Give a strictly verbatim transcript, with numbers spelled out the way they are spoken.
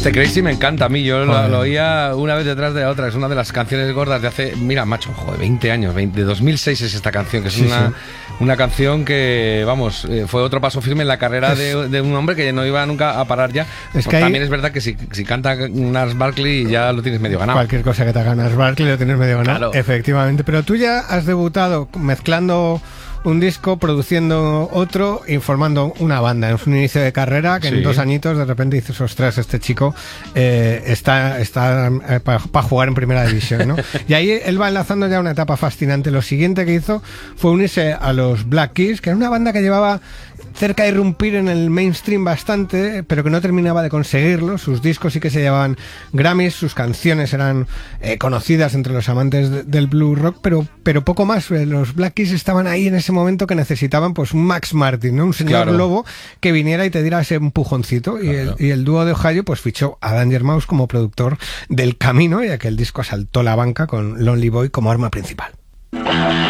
Este Crazy me encanta a mí, yo lo, lo oía una vez detrás de la otra, es una de las canciones gordas de hace, mira macho, joder, veinte años, veinte, de dos mil seis es esta canción, que es sí, una, sí. una canción que, vamos, eh, fue otro paso firme en la carrera es, de, de un hombre que no iba nunca a parar ya. Es que también hay... es verdad que si, si canta Gnarls Barkley ya lo tienes medio ganado. Cualquier cosa que te haga Gnarls Barkley lo tienes medio ganado, claro. Efectivamente, pero tú ya has debutado mezclando un disco, produciendo otro, informando una banda. Es un inicio de carrera que sí. en dos añitos de repente dices, ostras, este chico eh, está, está eh, para pa jugar en primera división, ¿no? Y ahí él va enlazando ya una etapa fascinante. Lo siguiente que hizo fue unirse a los Black Keys, que era una banda que llevaba cerca de irrumpir en el mainstream bastante, pero que no terminaba de conseguirlo. Sus discos sí que se llevaban Grammys, sus canciones eran eh, conocidas entre los amantes de, del blues rock, pero, pero poco más. Los Black Keys estaban ahí en ese momento que necesitaban pues un Max Martin, ¿no? Un señor claro. lobo que viniera y te diera ese empujoncito. Claro. Y, el, y el dúo de Ohio pues fichó a Danger Mouse como productor del camino, y aquel disco asaltó la banca con Lonely Boy como arma principal.